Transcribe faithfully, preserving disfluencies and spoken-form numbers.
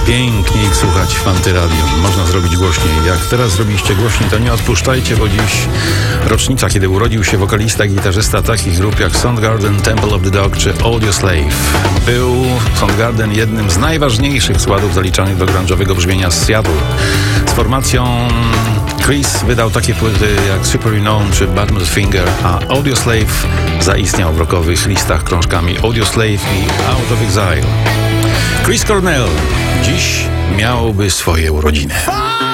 Pięknie ich słuchać w Antyradiu. Można zrobić głośniej. Jak teraz zrobiliście głośniej, to nie odpuszczajcie, bo dziś rocznica, kiedy urodził się wokalista, gitarzysta takich grup jak Soundgarden, Temple of the Dog czy Audioslave. Był Soundgarden jednym z najważniejszych składów zaliczanych do grunge'owego brzmienia z Seattle. Z formacją Chris wydał takie płyty jak Super Renown czy Badmoutfinger, a Audioslave zaistniał w rockowych listach krążkami Audioslave i Out of Exile. Chris Cornell dziś miałby swoje urodziny.